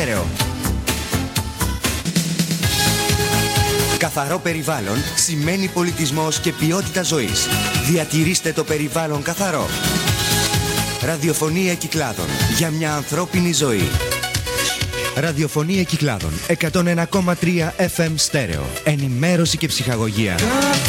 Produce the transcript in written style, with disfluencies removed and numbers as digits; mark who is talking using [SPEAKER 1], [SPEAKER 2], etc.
[SPEAKER 1] στέρεο. Καθαρό περιβάλλον σημαίνει πολιτισμός και ποιότητα ζωής. Διατηρήστε το περιβάλλον καθαρό. Ραδιοφωνία Κυκλάδων, για μια ανθρώπινη ζωή. Ραδιοφωνία Κυκλάδων, 101,3 FM στέρεο. Ενημέρωση και ψυχαγωγία.